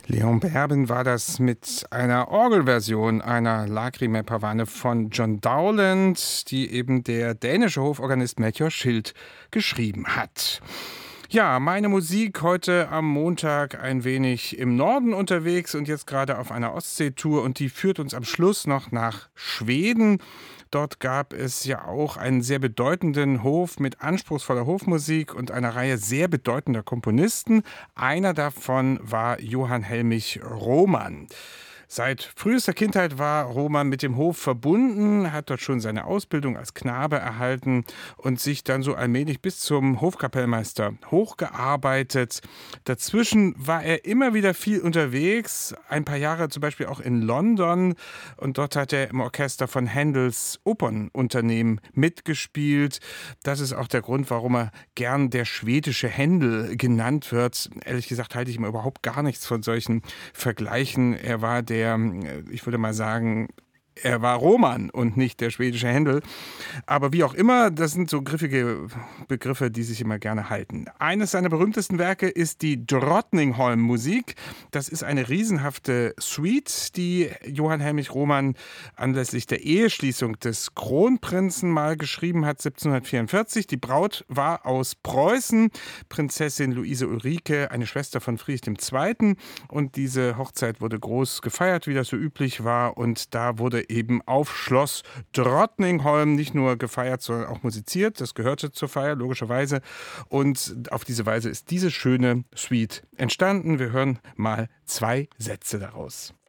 Leon Berben war das mit einer Orgelversion einer Lacrimae Pavane von John Dowland, die eben der dänische Hoforganist Melchior Schild geschrieben hat. Ja, meine Musik heute am Montag ein wenig im Norden unterwegs und jetzt gerade auf einer Ostseetour, und die führt uns am Schluss noch nach Schweden. Dort gab es ja auch einen sehr bedeutenden Hof mit anspruchsvoller Hofmusik und einer Reihe sehr bedeutender Komponisten. Einer davon war Johann Helmich Rohmann. Seit frühester Kindheit war Rohmann mit dem Hof verbunden, hat dort schon seine Ausbildung als Knabe erhalten und sich dann so allmählich bis zum Hofkapellmeister hochgearbeitet. Dazwischen war er immer wieder viel unterwegs, ein paar Jahre zum Beispiel auch in London, und dort hat er im Orchester von Händels Opernunternehmen mitgespielt. Das ist auch der Grund, warum er gern der schwedische Händel genannt wird. Ehrlich gesagt halte ich immer überhaupt gar nichts von solchen Vergleichen. Er war ich würde mal sagen, er war Roman und nicht der schwedische Händel. Aber wie auch immer, das sind so griffige Begriffe, die sich immer gerne halten. Eines seiner berühmtesten Werke ist die Drottningholm-Musik. Das ist eine riesenhafte Suite, die Johann Helmich Rohmann anlässlich der Eheschließung des Kronprinzen mal geschrieben hat, 1744. Die Braut war aus Preußen, Prinzessin Luise Ulrike, eine Schwester von Friedrich II. Und diese Hochzeit wurde groß gefeiert, wie das so üblich war. Und da wurde eben auf Schloss Drottningholm nicht nur gefeiert, sondern auch musiziert. Das gehörte zur Feier, logischerweise. Und auf diese Weise ist diese schöne Suite entstanden. Wir hören mal 2 Sätze daraus.